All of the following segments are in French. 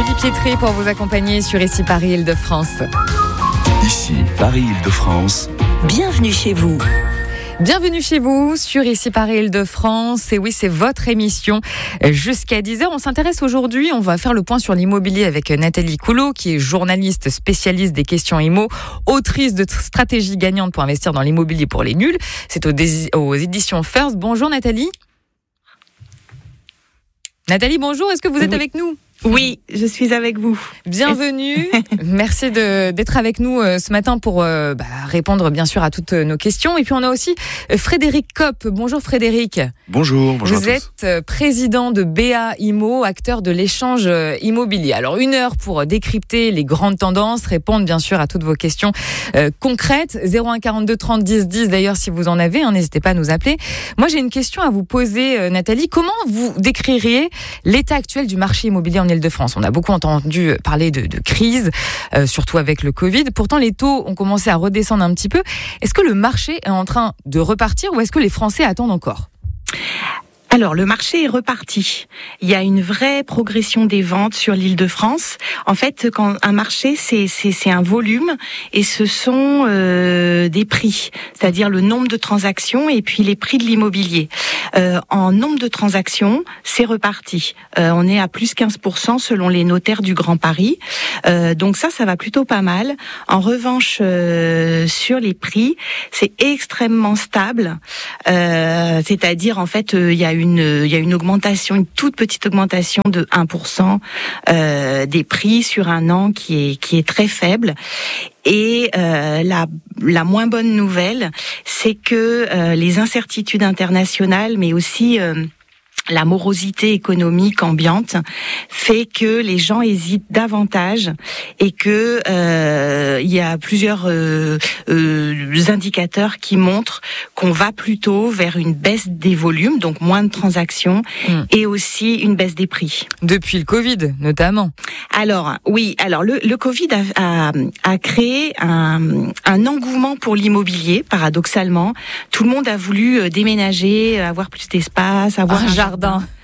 Julie Pietri pour vous accompagner sur Ici Paris Île-de-France. Ici Paris Île-de-France. Bienvenue chez vous. Bienvenue chez vous sur Ici Paris Île-de-France. Et oui, c'est votre émission jusqu'à 10h. On s'intéresse aujourd'hui, on va faire le point sur l'immobilier avec Nathalie Coulot, qui est journaliste spécialiste des questions IMO, autrice de stratégies gagnantes pour investir dans l'immobilier pour les nuls. C'est aux éditions First. Bonjour Nathalie. Nathalie, bonjour. Est-ce que vous êtes avec nous ? Oui, je suis avec vous. Bienvenue. Merci d'être avec nous ce matin pour répondre bien sûr à toutes nos questions. Et puis on a aussi Frédéric Kopp. Bonjour Frédéric. Bonjour. Vous êtes président de BA Immo, acteur de l'échange immobilier. Alors 1 heure pour décrypter les grandes tendances, répondre bien sûr à toutes vos questions concrètes. 01 42 30 10 10 d'ailleurs si vous en avez, n'hésitez pas à nous appeler. Moi j'ai une question à vous poser Nathalie. Comment vous décririez l'état actuel du marché immobilier en Île-de-France? On a beaucoup entendu parler de crise, surtout avec le Covid. Pourtant, les taux ont commencé à redescendre un petit peu. Est-ce que le marché est en train de repartir ou est-ce que les Français attendent encore ? Alors, le marché est reparti. Il y a une vraie progression des ventes sur l'Île-de-France. En fait, quand un marché, c'est un volume et ce sont des prix, c'est-à-dire le nombre de transactions et puis les prix de l'immobilier. En nombre de transactions, c'est reparti. On est à plus 15% selon les notaires du Grand Paris. Donc ça va plutôt pas mal. En revanche, sur les prix, c'est extrêmement stable. C'est-à-dire, en fait, il y a une augmentation, une toute petite augmentation de 1% des prix sur un an qui est très faible. Et la moins bonne nouvelle, c'est que les incertitudes internationales, mais aussi la morosité économique ambiante fait que les gens hésitent davantage et que il y a plusieurs indicateurs qui montrent qu'on va plutôt vers une baisse des volumes, donc moins de transactions et aussi une baisse des prix. Depuis le Covid, notamment. Alors oui, le Covid a créé un engouement pour l'immobilier, paradoxalement. Tout le monde a voulu déménager, avoir plus d'espace, avoir un jardin.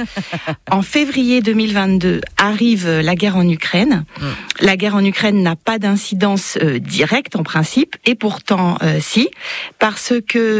En février 2022 arrive la guerre en Ukraine. La guerre en Ukraine n'a pas d'incidence directe en principe, et pourtant si, parce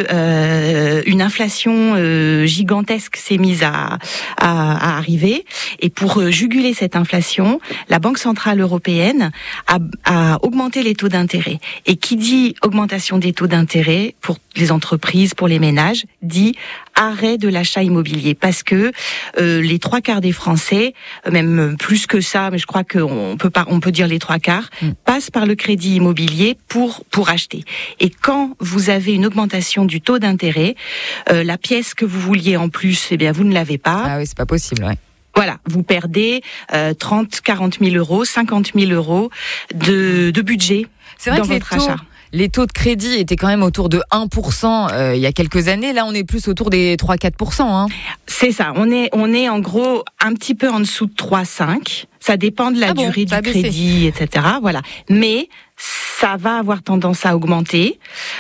que une inflation gigantesque s'est mise à arriver. Et pour juguler cette inflation, la Banque centrale européenne a augmenté les taux d'intérêt. Et qui dit augmentation des taux d'intérêt pour les entreprises, pour les ménages, dit arrêt de l'achat immobilier, parce que les 3/4 des Français, même plus que ça, mais je crois qu'on peut dire les 3/4, passent par le crédit immobilier pour acheter. Et quand vous avez une augmentation du taux d'intérêt, la pièce que vous vouliez en plus, eh bien vous ne l'avez pas. Ah oui, c'est pas possible, ouais. Voilà, vous perdez 30, 40 000 euros, 50 000 euros de budget dans votre achat. Les taux de crédit étaient quand même autour de 1% il y a quelques années. Là, on est plus autour des 3-4%. C'est ça. On est en gros un petit peu en dessous de 3,5. Ça dépend de la durée du crédit, etc. Voilà. Mais ça va avoir tendance à augmenter.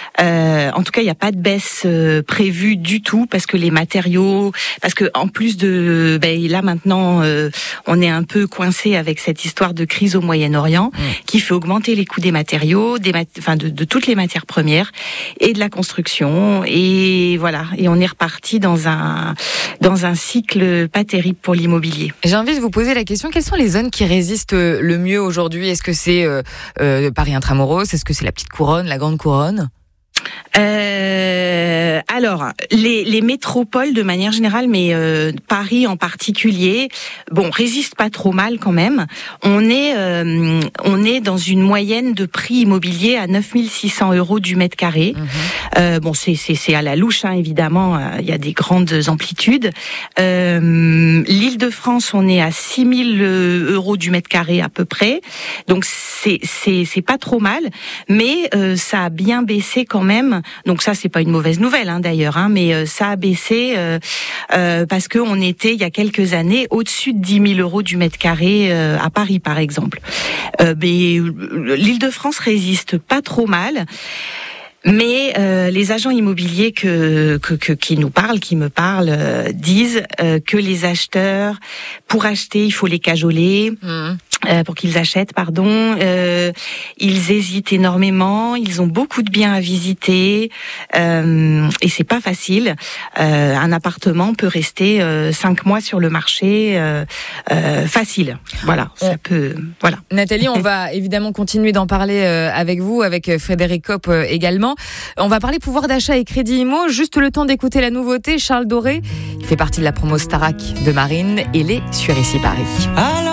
En tout cas, il n'y a pas de baisse prévue du tout parce que les matériaux, parce que en plus de, là maintenant, on est un peu coincé avec cette histoire de crise au Moyen-Orient qui fait augmenter les coûts des matériaux, de toutes les matières premières et de la construction. Et voilà. Et on est reparti dans un cycle pas terrible pour l'immobilier. J'ai envie de vous poser la question, quelles sont les zones qui résistent le mieux aujourd'hui ? Est-ce que c'est Paris Intramuros ? Est-ce que c'est la petite couronne, la grande couronne ? Alors, les métropoles de manière générale, mais Paris en particulier, résistent pas trop mal quand même. On est dans une moyenne de prix immobilier à 9 600 euros du mètre carré. C'est à la louche, évidemment. Il y a des grandes amplitudes. L'Île-de-France, on est à 6 000 euros du mètre carré à peu près. Donc c'est pas trop mal, mais ça a bien baissé quand même. Donc ça, c'est pas une mauvaise nouvelle d'ailleurs, mais ça a baissé parce que on était il y a quelques années au-dessus de 10 000 euros du mètre carré à Paris par exemple. Mais l'Île-de-France résiste pas trop mal. Mais les agents immobiliers qui me parlent, disent que les acheteurs, pour acheter, il faut les cajoler. pour qu'ils achètent, pardon. Ils hésitent énormément, ils ont beaucoup de biens à visiter et c'est pas facile. Un appartement peut rester 5 mois sur le marché facile. Voilà, ça peut. Voilà. Nathalie, on va évidemment continuer d'en parler avec vous, avec Frédéric Kopp également. On va parler pouvoir d'achat et crédit IMO. Juste le temps d'écouter la nouveauté. Charles Doré, il fait partie de la promo Starac de Marine et les sur Ici Paris.